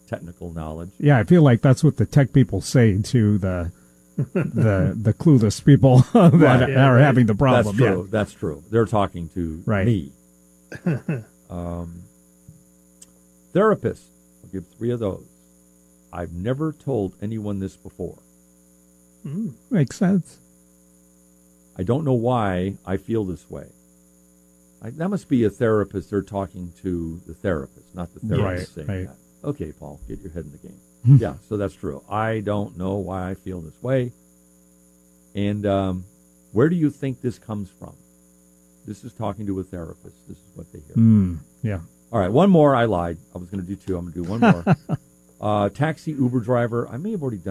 technical knowledge. Yeah, I feel like that's what the tech people say to the clueless people that are having the problem. That's true. That's true. They're talking to me. Therapist. I'll give 3 of those. I've never told anyone this before. Makes sense. I don't know why I feel this way. That must be a therapist. They're talking to the therapist, not the therapist saying that. Okay, Paul, get your head in the game. Yeah, so that's true. I don't know why I feel this way. And where do you think this comes from? This is talking to a therapist. This is what they hear. Yeah. All right, one more. I lied. I was going to do 2. I'm going to do one more. Taxi Uber driver. I may have already done